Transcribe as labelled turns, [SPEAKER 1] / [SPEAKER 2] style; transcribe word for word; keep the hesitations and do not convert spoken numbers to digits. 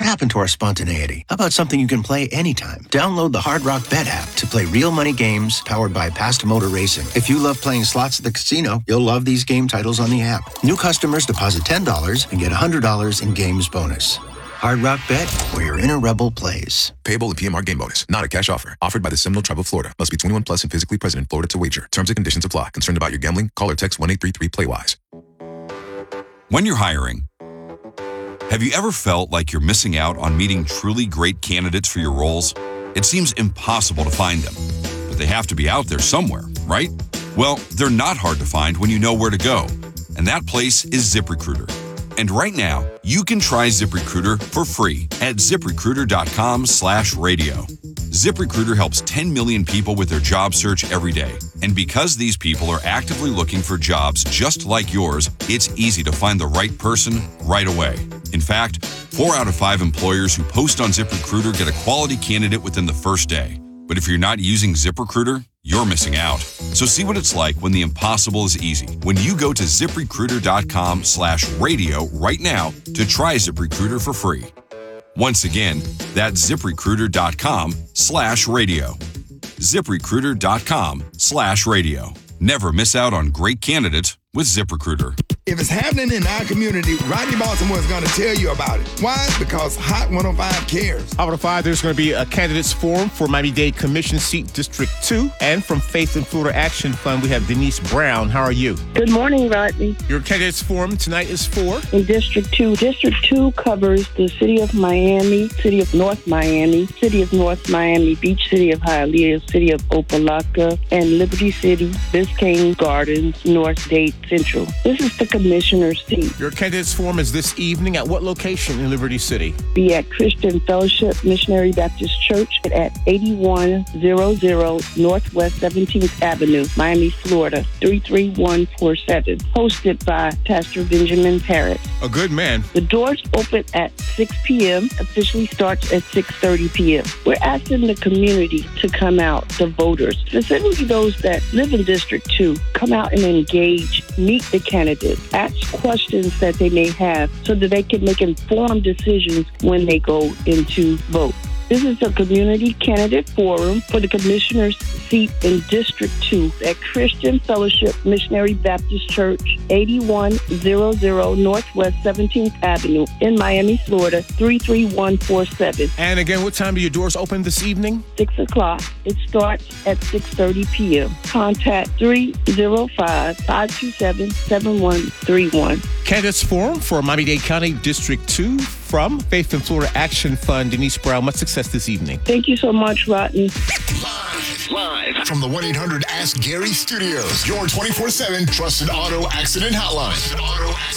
[SPEAKER 1] happened to our spontaneity? How about something you can play anytime? Download the Hard Rock Bet app to play real money games powered by Past Motor Racing. If you love playing slots at the casino, you'll love these game titles on the app. New customers deposit ten dollars and get one hundred dollars in games bonus. Hard Rock Bet, where your inner rebel plays.
[SPEAKER 2] Payable in P M R game bonus, not a cash offer. Offered by the Seminole Tribe of Florida. Must be twenty-one plus and physically present in Florida to wager. Terms and conditions apply. Concerned about your gambling? Call or text one eight three three play wise.
[SPEAKER 3] When you're hiring, have you ever felt like you're missing out on meeting truly great candidates for your roles? It seems impossible to find them, but they have to be out there somewhere, right? Well, they're not hard to find when you know where to go, and that place is ZipRecruiter. And right now, you can try ZipRecruiter for free at ZipRecruiter.com slash radio. ZipRecruiter helps ten million people with their job search every day. And because these people are actively looking for jobs just like yours, it's easy to find the right person right away. In fact, four out of five employers who post on ZipRecruiter get a quality candidate within the first day. But if you're not using ZipRecruiter, you're missing out. So see what it's like when the impossible is easy. When you go to ZipRecruiter.com slash radio right now to try ZipRecruiter for free. Once again, that's ZipRecruiter.com slash radio. ZipRecruiter.com slash radio. Never miss out on great candidates with ZipRecruiter.
[SPEAKER 4] If it's happening in our community, Rodney Baltimore is going to tell you about it. Why? Because Hot one oh five cares.
[SPEAKER 5] Hot one oh five, there's going to be a candidates forum for Miami-Dade Commission Seat District two. And from Faith in Florida Action Fund, we have Denise Brown. How are you?
[SPEAKER 6] Good morning, Rodney.
[SPEAKER 5] Your candidates forum tonight is for?
[SPEAKER 6] In District two. District two covers the city of Miami, city of North Miami, city of North Miami Beach, city of Hialeah, city of Opelika, and Liberty City, Biscayne Gardens, North Dade Central. This is the commissioner's seat.
[SPEAKER 5] Your candidates forum is this evening at what location in Liberty City?
[SPEAKER 6] Be at Christian Fellowship Missionary Baptist Church at eighty-one hundred Northwest seventeenth Avenue, Miami, Florida, three three one four seven. Hosted by Pastor Benjamin Parrott.
[SPEAKER 5] A good man.
[SPEAKER 6] The doors open at six p.m. Officially starts at six thirty p.m. We're asking the community to come out, the voters, specifically those that live in District two, come out and engage, meet the candidates, ask questions that they may have so that they can make informed decisions when they go into vote. This is a community candidate forum for the commissioner's seat in District two at Christian Fellowship Missionary Baptist Church, eighty-one hundred Northwest seventeenth Avenue in Miami, Florida, three three one four seven.
[SPEAKER 5] And again, what time do your doors open this evening?
[SPEAKER 6] six o'clock. It starts at six thirty p.m. Contact three oh five, five two seven, seven one three one.
[SPEAKER 5] Candidates forum for Miami-Dade County District two from Faith in Florida Action Fund. Denise Brown, much success this evening.
[SPEAKER 6] Thank you so much, Rodney.
[SPEAKER 7] Live, live from the one eight hundred Ask Gary Studios, your twenty-four seven trusted auto accident hotline. Auto accident